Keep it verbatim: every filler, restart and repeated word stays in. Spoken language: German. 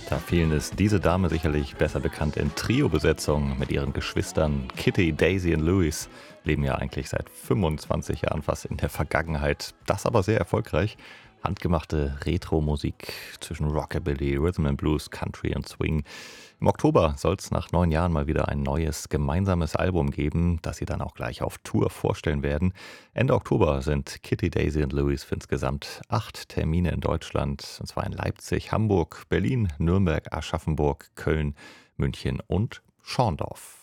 Da vielen ist diese Dame sicherlich besser bekannt in Trio-Besetzung mit ihren Geschwistern Kitty, Daisy und Louis. Leben ja eigentlich seit fünfundzwanzig Jahren fast in der Vergangenheit. Das aber sehr erfolgreich. Handgemachte Retro-Musik zwischen Rockabilly, Rhythm and Blues, Country und Swing. Im Oktober soll es nach neun Jahren mal wieder ein neues gemeinsames Album geben, das sie dann auch gleich auf Tour vorstellen werden. Ende Oktober sind Kitty, Daisy und Louis für insgesamt acht Termine in Deutschland, und zwar in Leipzig, Hamburg, Berlin, Nürnberg, Aschaffenburg, Köln, München und Schorndorf.